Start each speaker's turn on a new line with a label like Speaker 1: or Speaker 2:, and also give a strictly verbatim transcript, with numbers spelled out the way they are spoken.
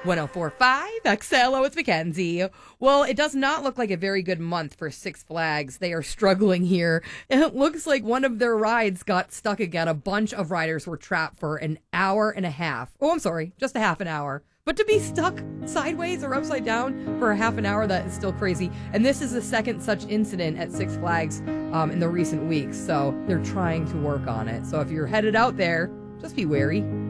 Speaker 1: one oh four point five X L O, it's Mackenzie. Well, it does not look like a very good month for Six Flags. They are struggling here. It looks like one of their rides got stuck again. A bunch of riders were trapped for an hour and a half. Oh, I'm sorry, just a half an hour. But to be stuck sideways or upside down for a half an hour, that is still crazy. And this is the second such incident at Six Flags um, in the recent weeks. So they're trying to work on it. So if you're headed out there, just be wary.